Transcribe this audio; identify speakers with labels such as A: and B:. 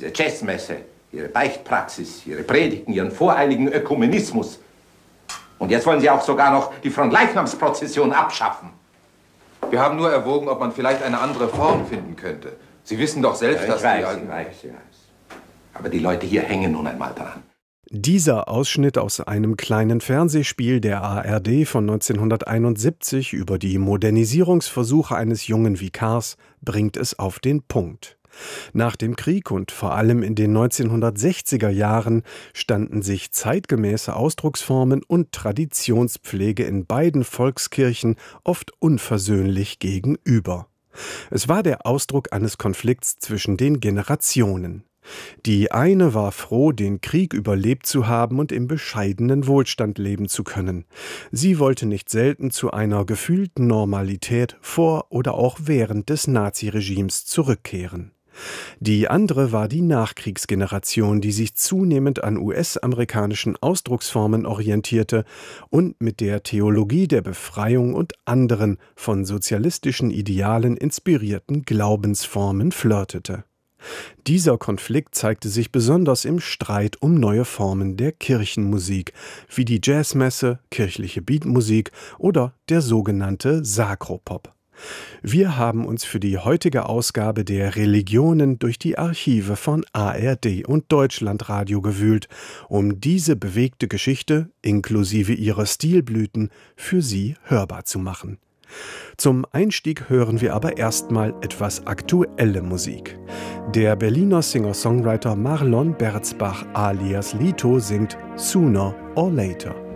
A: Diese Jazzmesse, ihre Beichtpraxis, ihre Predigten, ihren voreiligen Ökumenismus. Und jetzt wollen Sie auch sogar noch die Fronleichnamsprozession abschaffen.
B: Wir haben nur erwogen, ob man vielleicht eine andere Form finden könnte. Sie wissen doch selbst, dass
A: ich weiß. Aber die Leute hier hängen nun einmal dran.
C: Dieser Ausschnitt aus einem kleinen Fernsehspiel der ARD von 1971 über die Modernisierungsversuche eines jungen Vikars bringt es auf den Punkt. Nach dem Krieg und vor allem in den 1960er Jahren standen sich zeitgemäße Ausdrucksformen und Traditionspflege in beiden Volkskirchen oft unversöhnlich gegenüber. Es war der Ausdruck eines Konflikts zwischen den Generationen. Die eine war froh, den Krieg überlebt zu haben und im bescheidenen Wohlstand leben zu können. Sie wollte nicht selten zu einer gefühlten Normalität vor oder auch während des Naziregimes zurückkehren. Die andere war die Nachkriegsgeneration, die sich zunehmend an US-amerikanischen Ausdrucksformen orientierte und mit der Theologie der Befreiung und anderen von sozialistischen Idealen inspirierten Glaubensformen flirtete. Dieser Konflikt zeigte sich besonders im Streit um neue Formen der Kirchenmusik, wie die Jazzmesse, kirchliche Beatmusik oder der sogenannte Sakropop. Wir haben uns für die heutige Ausgabe der Religionen durch die Archive von ARD und Deutschlandradio gewühlt, um diese bewegte Geschichte inklusive ihrer Stilblüten für Sie hörbar zu machen. Zum Einstieg hören wir aber erstmal etwas aktuelle Musik. Der Berliner Singer-Songwriter Marlon Berzbach alias Lito singt Sooner or Later.